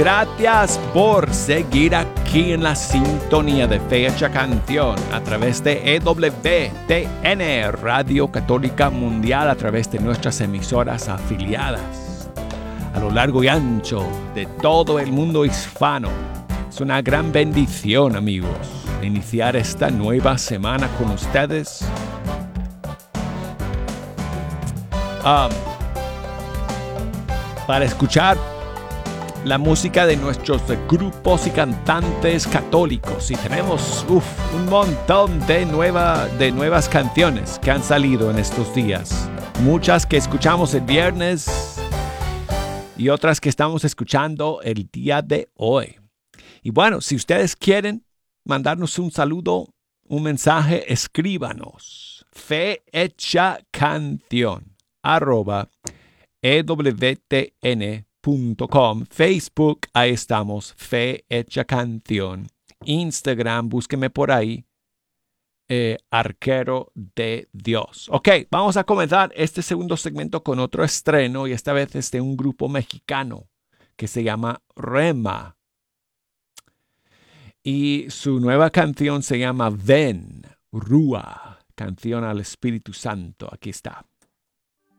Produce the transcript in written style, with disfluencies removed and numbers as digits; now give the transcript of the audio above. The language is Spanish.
Gracias por seguir aquí en la sintonía de Fecha Canción a través de EWTN, Radio Católica Mundial, a través de nuestras emisoras afiliadas a lo largo y ancho de todo el mundo hispano. Es una gran bendición, amigos, iniciar esta nueva semana con ustedes. Para escuchar la música de nuestros grupos y cantantes católicos. Y tenemos un montón de nuevas canciones que han salido en estos días. Muchas que escuchamos el viernes y otras que estamos escuchando el día de hoy. Y bueno, si ustedes quieren mandarnos un saludo, un mensaje, escríbanos. fehechacanción@ewtn.com, Facebook, ahí estamos, Fe Hecha Canción. Instagram, búsqueme por ahí, Arquero de Dios. Ok, vamos a comenzar este segundo segmento con otro estreno, y esta vez es de un grupo mexicano que se llama Rema. Y su nueva canción se llama Ven, Rúa, canción al Espíritu Santo. Aquí está.